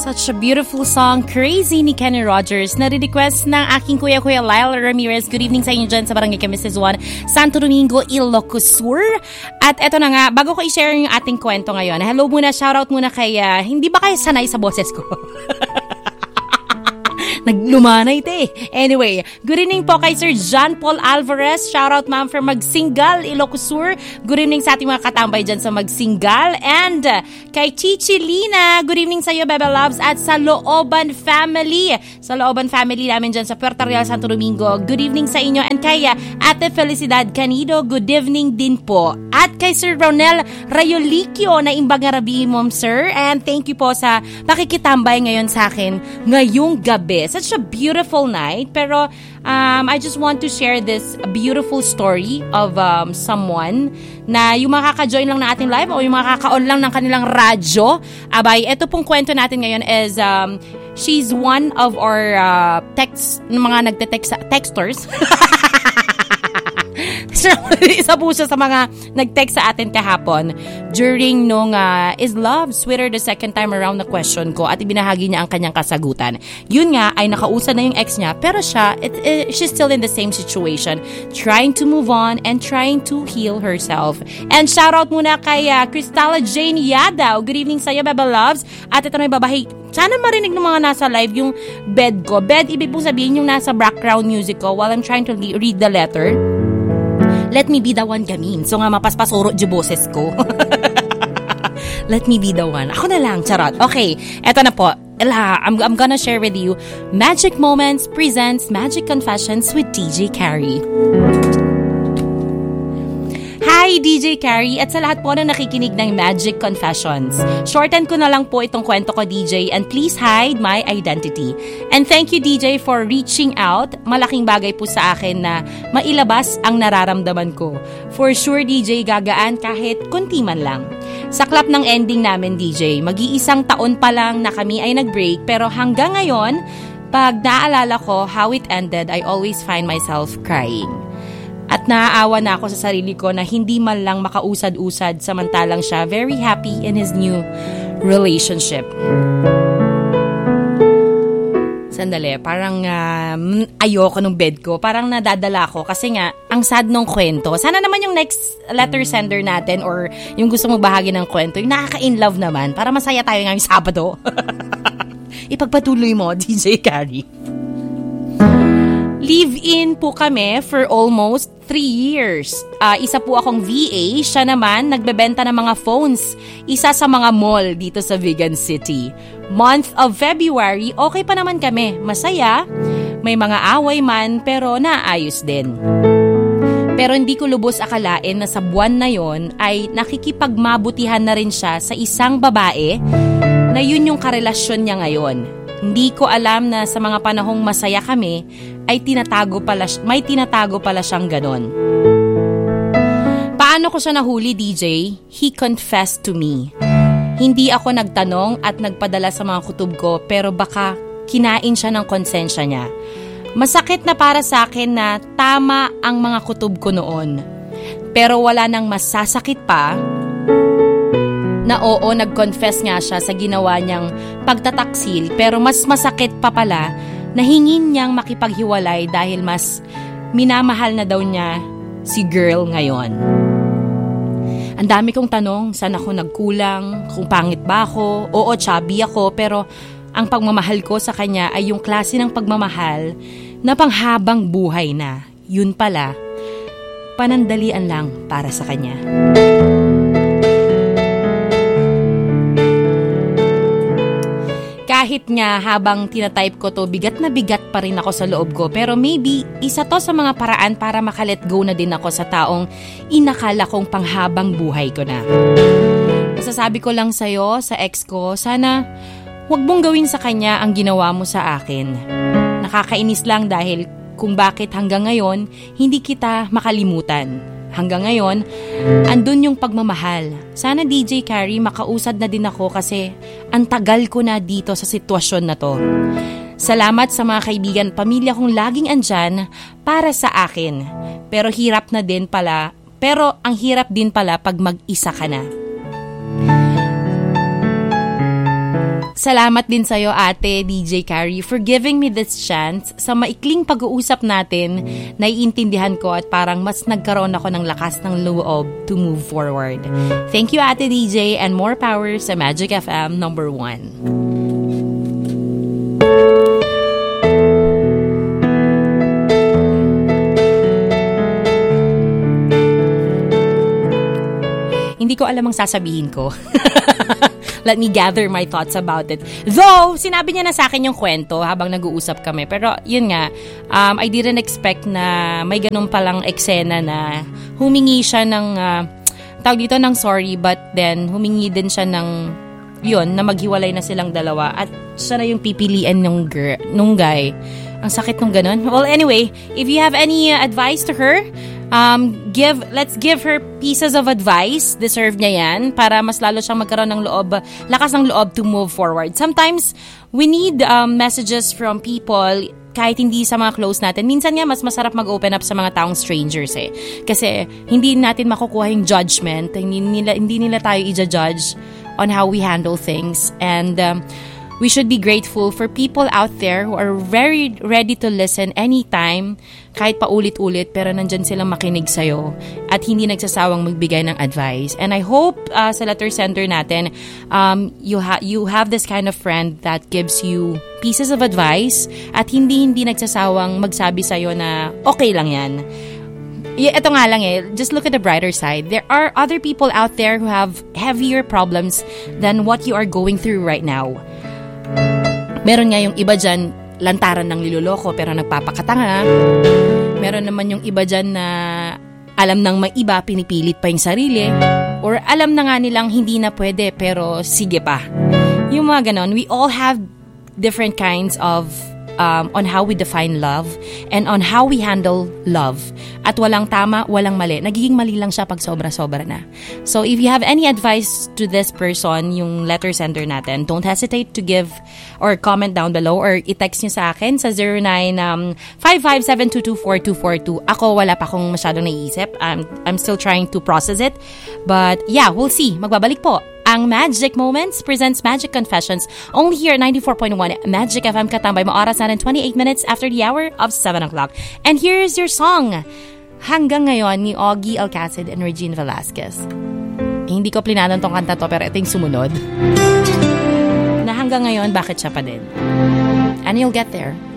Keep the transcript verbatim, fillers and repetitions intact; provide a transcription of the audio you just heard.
Such a beautiful song, Crazy ni Kenny Rogers, na request ng aking kuya kuya Lyle Ramirez. Good evening sa inyo dyan sa Barangay Camistes one, Santo Domingo, Ilocos Sur. At eto na nga, bago ko i-share yung ating kwento ngayon, hello muna, shoutout muna kay, uh, hindi ba kayo sanay sa boses ko? Naglumanay ito eh. Anyway, good evening po kay Sir John Paul Alvarez. Shoutout ma'am from Magsingal, Ilocos Sur. Good evening sa ating mga katambay dyan sa Magsingal. And uh, kay Chichi Lina, good evening sa iyo, Bebe Loves. At sa Looban family. Sa Looban family namin dyan sa Puerto Real, Santo Domingo. Good evening sa inyo. And kay uh, Ate Felicidad Canido, good evening din po. At kay Sir Ronel Rayolicchio na imbang ngarabi, mom sir. And thank you po sa pakikitambay ngayon sa akin ngayong gabi. Such a beautiful night, pero um, I just want to share this beautiful story of um, someone na yung makaka-join lang na ating live o yung makaka-on lang ng kanilang radyo. Abay, ito pong kwento natin ngayon is um, she's one of our uh, text, mga nagte-text texters. Isa po siya sa mga nag-text sa atin kahapon during nung uh, is love sweeter the second time around na question ko at ibinahagi niya ang kanyang kasagutan. Yun nga ay nakausa na yung ex niya pero siya, it, it, she's still in the same situation, trying to move on and trying to heal herself. And shoutout muna kay uh, Cristala Jane Yadaw. Good evening sa iyo, Bebe Loves. At ito na yung babahay. Sana marinig ng mga nasa live yung bed ko. Bed, ibig pong sabihin yung nasa background music ko while I'm trying to le- read the letter. Let me be the one gamin. So nga mapaspasuro di boses ko. Let me be the one. Ako na lang, charot. Okay, eto na po. I'm, I'm gonna share with you Magic Moments presents Magic Confessions with D J Carrie. Hi, D J Carrie, at sa lahat po na nakikinig ng Magic Confessions. Shorten ko na lang po itong kwento ko, D J, and please hide my identity. And thank you, D J, for reaching out. Malaking bagay po sa akin na mailabas ang nararamdaman ko. For sure, D J, gagaan kahit kunti man lang. Sa clap ng ending namin, D J, mag-iisang taon pa lang na kami ay nag-break, pero hanggang ngayon, pag naaalala ko how it ended, I always find myself crying. At naaawa na ako sa sarili ko na hindi man lang makausad-usad samantalang siya very happy in his new relationship. Sandali, parang uh, ayoko nung bed ko. Parang nadadala ako kasi nga, ang sad nung kwento. Sana naman yung next letter sender natin or yung gusto mong bahagi ng kwento, yung nakaka-in-love naman para masaya tayo ngayong Sabado. Ipagpatuloy mo, D J Carrie. Live-in po kami for almost three years. Uh, isa po akong V A, siya naman nagbebenta ng mga phones. Isa sa mga mall dito sa Vigan City. Month of February, okay pa naman kami. Masaya, may mga away man, pero naayos din. Pero hindi ko lubos akalain na sa buwan na yon ay nakikipagmabutihan na rin siya sa isang babae na yun yung karelasyon niya ngayon. Hindi ko alam na sa mga panahong masaya kami ay tinatago pala, may tinatago pala siyang ganon. Paano ko siya nahuli, D J? He confessed to me. Hindi ako nagtanong at nagpadala sa mga kutob ko pero baka kinain siya ng konsensya niya. Masakit na para sa akin na tama ang mga kutob ko noon. Pero wala nang masasakit pa na oo, nag-confess nga siya sa ginawa niyang pagtataksil pero mas masakit pa pala na hingin niyang makipaghiwalay dahil mas minamahal na daw niya si girl ngayon. Ang dami kong tanong, saan ako nagkulang, kung pangit ba ako, oo, chubby ako, pero ang pagmamahal ko sa kanya ay yung klase ng pagmamahal na panghabang buhay na. Yun pala, panandalian lang para sa kanya. Kahit nga habang tinatype ko to, bigat na bigat pa rin ako sa loob ko. Pero maybe, isa to sa mga paraan para makalet go na din ako sa taong inakala kong panghabang buhay ko na. Masasabi ko lang sa'yo, sa ex ko, sana huwag mong gawin sa kanya ang ginawa mo sa akin. Nakakainis lang dahil kung bakit hanggang ngayon, hindi kita makalimutan. Hanggang ngayon, andun yung pagmamahal. Sana D J Carrie, makausad na din ako kasi ang tagal ko na dito sa sitwasyon na to. Salamat sa mga kaibigan, pamilya kong laging andyan para sa akin. Pero hirap na din pala, pero ang hirap din pala pag mag-isa ka na. salamat din sa'yo, Ate D J Carrie, for giving me this chance. Sa maikling pag-uusap natin, naiintindihan ko at parang mas nagkaroon ako ng lakas ng loob to move forward. Thank you, Ate D J, and more power sa Magic F M number one. Hindi ko alam ang sasabihin ko. Let me gather my thoughts about it. Though, sinabi niya na sa akin yung kwento habang nag-uusap kami. Pero, yun nga, um, I didn't expect na may ganun palang eksena na humingi siya ng, uh, tawag dito ng sorry, but then humingi din siya ng, yun, na maghiwalay na silang dalawa. At siya na yung pipilian nung, girl, nung guy. Ang sakit nung ganun. Well, anyway, if you have any uh, advice to her, Um, give, let's give her pieces of advice. Deserve niya yan para mas lalo siyang magkaroon ng loob, lakas ng loob to move forward. Sometimes, we need um, messages from people kahit hindi sa mga close natin. Minsan nga, mas masarap mag-open up sa mga taong strangers eh. Kasi, hindi natin makukuha yung judgment. Hindi nila, hindi nila tayo i-judge on how we handle things. And, um, we should be grateful for people out there who are very ready to listen anytime, kahit paulit-ulit, pero nandyan silang makinig sa'yo at hindi nagsasawang magbigay ng advice. And I hope uh, sa letter sender natin, um, you, ha- you have this kind of friend that gives you pieces of advice at hindi-hindi nagsasawang magsabi sa'yo na okay lang yan. Yeah, ito nga lang eh, just look at the brighter side. There are other people out there who have heavier problems than what you are going through right now. Meron nga yung iba dyan, lantaran ng niloloko pero nagpapakatanga. Meron naman yung iba dyan na alam ng may iba, pinipilit pa yung sarili. Or alam na nga nilang hindi na pwede pero sige pa. Yung mga ganon, we all have different kinds of um, on how we define love and on how we handle love. At walang tama, walang mali. Nagiging mali lang siya pag sobra-sobra na. So if you have any advice to this person, yung letter sender natin, don't hesitate to give or comment down below or i-text nyo sa akin sa zero nine five five seven two two four two four two. Ako, wala pa akong masyadong naiisip. I'm, I'm still trying to process it. But yeah, we'll see. Magbabalik po. Ang Magic Moments presents Magic Confessions only here at ninety-four point one Magic F M Katambay. Maaras natin twenty-eight minutes after the hour of seven o'clock. And here's your song, Hanggang Ngayon, ni Augie Alcacid and Regine Velasquez. Eh, hindi ko plinanon tong kanta to, pero ito yung sumunod. Na hanggang ngayon, bakit siya pa din? And you'll get there.